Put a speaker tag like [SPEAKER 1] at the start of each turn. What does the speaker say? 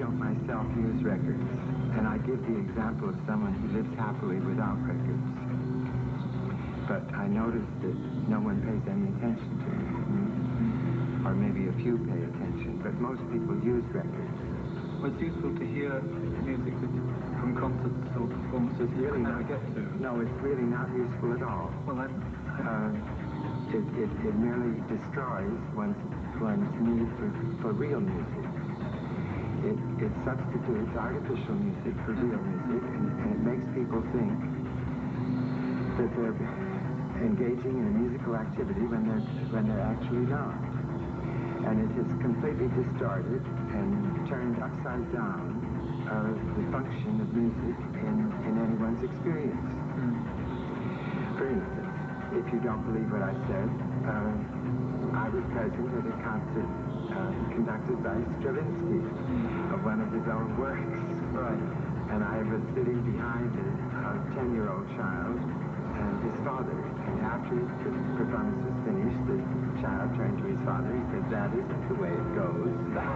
[SPEAKER 1] don't myself use records, and I give the example of someone who lives happily without records. But I notice that no one pays any attention to it. Or maybe a few pay attention, but most people use records.
[SPEAKER 2] Well, it's useful to hear music from concerts or performances you can never get to.
[SPEAKER 1] No, it's really not useful at all.
[SPEAKER 2] Well,
[SPEAKER 1] It merely destroys one's need for real music. It substitutes artificial music for real music, and it makes people think that they're engaging in a musical activity when they're actually not. And it has completely distorted and turned upside down the function of music in anyone's experience. For instance, if you don't believe what I said, I was present at a concert conducted by Stravinsky of one of his own works.
[SPEAKER 2] Right.
[SPEAKER 1] And I was sitting behind a 10-year-old child and his father. And after the performance was finished, the child turned to his father and said, "That isn't the way it goes."